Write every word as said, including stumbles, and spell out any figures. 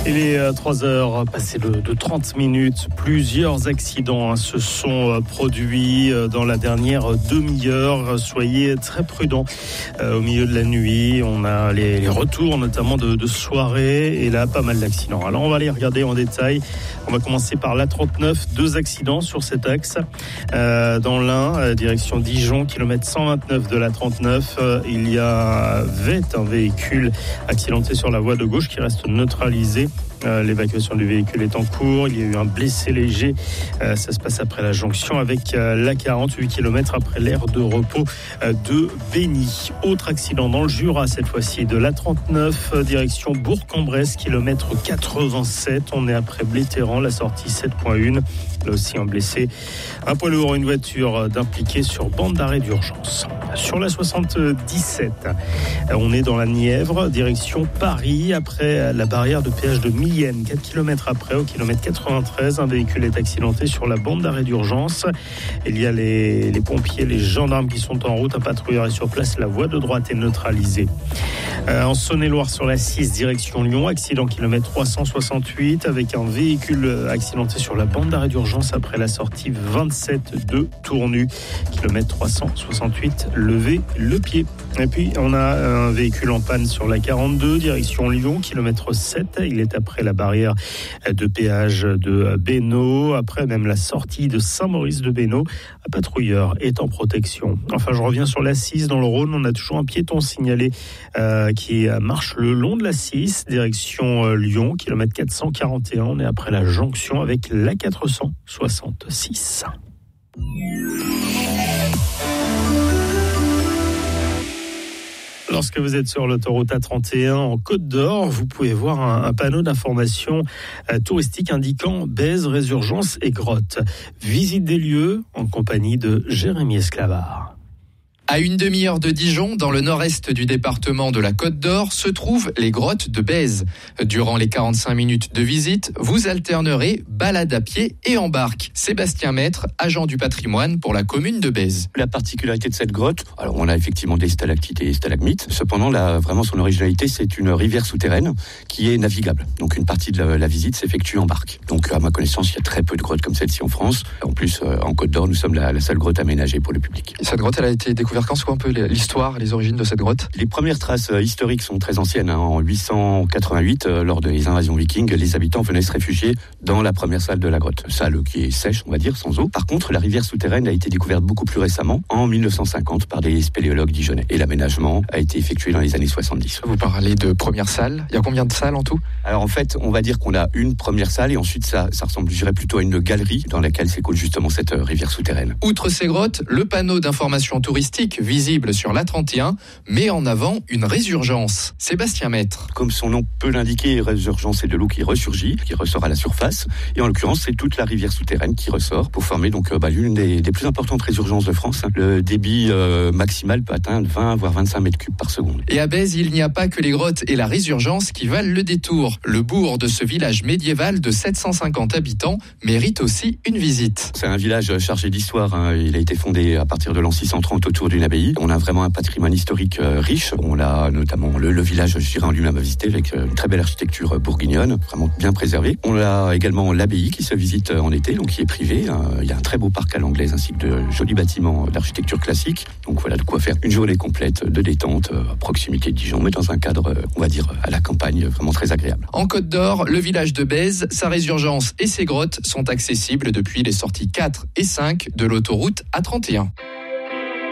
Il est trois heures passées de trente minutes. Plusieurs accidents se sont produits dans la dernière demi-heure. Soyez très prudents au milieu de la nuit. On a les, les retours notamment de, de soirée et là pas mal d'accidents. Alors on va les regarder en détail. On va commencer par l'A trente-neuf. Deux accidents sur cet axe. Euh, dans l'Ain, direction Dijon, kilomètre cent vingt-neuf de l'A trente-neuf. Il y avait un véhicule accidenté sur la voie de gauche qui reste neutralisé. Euh, l'évacuation du véhicule est en cours. Il y a eu un blessé léger. Euh, ça se passe après la jonction avec euh, l'A quarante-huit kilomètres après l'aire de repos euh, de Béni. Autre accident dans le Jura, cette fois-ci de l'A trente-neuf, euh, direction Bourg-en-Bresse, kilomètre quatre-vingt-sept. On est après Blétéran, la sortie sept point un. Là aussi un blessé. Un poids lourd, une voiture d'impliqué sur bande d'arrêt d'urgence. Sur la soixante-dix-sept, on est dans la Nièvre, direction Paris, après la barrière de péage de Millennes. quatre kilomètres après, au kilomètre quatre-vingt-treize, un véhicule est accidenté sur la bande d'arrêt d'urgence. Il y a les, les pompiers, les gendarmes qui sont en route. Un patrouilleur est sur place, la voie de droite est neutralisée. Euh, en Saône-et-Loire, sur la six, direction Lyon, accident kilomètre trois cent soixante-huit, avec un véhicule accidenté sur la bande d'arrêt d'urgence après la sortie vingt-sept de Tournu, kilomètre trois cent soixante-huit, levez le pied. Et puis on a un véhicule en panne sur la quarante-deux, direction Lyon, kilomètre sept, il est après la barrière de péage de Bénaud, après même la sortie de Saint-Maurice de Bénaud. Un patrouilleur est en protection. Enfin, je reviens sur la six dans le Rhône, on a toujours un piéton signalé euh, qui marche le long de la six, direction euh, Lyon, kilomètre quatre cent quarante et un, on est après la jonction avec l'A quatre cent soixante-six. Lorsque vous êtes sur l'autoroute A trente et un en Côte d'Or, vous pouvez voir un, un panneau d'information euh, touristique indiquant Bèze, Résurgence et Grotte. Visite des lieux en compagnie de Jérémy Esclavard. À une demi-heure de Dijon, dans le nord-est du département de la Côte d'Or, se trouvent les grottes de Bèze. Durant les quarante-cinq minutes de visite, vous alternerez balade à pied et en barque. Sébastien Maître, agent du patrimoine pour la commune de Bèze. La particularité de cette grotte, alors on a effectivement des stalactites et des stalagmites. Cependant, là, vraiment son originalité, c'est une rivière souterraine qui est navigable. Donc une partie de la, la visite s'effectue en barque. Donc à ma connaissance, il y a très peu de grottes comme celle-ci en France. En plus, euh, en Côte d'Or, nous sommes la, la seule grotte aménagée pour le public. Et cette grotte, elle a été découverte quand? C'est quoi un peu l'histoire, les origines de cette grotte? Les premières traces historiques sont très anciennes. Hein. En huit cent quatre-vingt-huit, euh, lors des invasions vikings, les habitants venaient se réfugier dans la première salle de la grotte. Salle qui est sèche, on va dire, sans eau. Par contre, la rivière souterraine a été découverte beaucoup plus récemment, en mille neuf cent cinquante, par des spéléologues dijonnais. Et l'aménagement a été effectué dans les années soixante-dix. Vous parlez de première salle. Il y a combien de salles en tout? Alors en fait, on va dire qu'on a une première salle et ensuite ça, ça ressemble, je dirais, plutôt à une galerie dans laquelle s'écoule justement cette euh, rivière souterraine. Outre ces grottes, le panneau d'information touristique visible sur l'A trente et un met en avant une résurgence. Sébastien Maître. Comme son nom peut l'indiquer, résurgence, c'est de l'eau qui ressurgit, qui ressort à la surface. Et en l'occurrence, c'est toute la rivière souterraine qui ressort pour former donc euh, bah, l'une des, des plus importantes résurgences de France. Hein. Le débit euh, maximal peut atteindre vingt voire vingt-cinq mètres cubes par seconde. Et à Bèze, il n'y a pas que les grottes et la résurgence qui valent le détour. Le bourg de ce village médiéval de sept cent cinquante habitants mérite aussi une visite. C'est un village chargé d'histoire. Hein. Il a été fondé à partir de l'an six cent trente autour d'une abbaye. On a vraiment un patrimoine historique euh, riche. On a notamment le, le village, je dirais, en lui-même à visiter avec euh, une très belle architecture bourguignonne, vraiment bien préservée. On a également l'abbaye qui se visite en été, donc qui est privée. Euh, il y a un très beau parc à l'anglaise ainsi que de jolis bâtiments d'architecture classique. Donc voilà de quoi faire une journée complète de détente euh, à proximité de Dijon, mais dans un cadre, euh, on va dire, à la campagne, vraiment très agréable. En Côte d'Or, le village de Bèze, sa résurgence et ses grottes sont accessibles depuis les sorties quatre et cinq de l'autoroute A trente et un.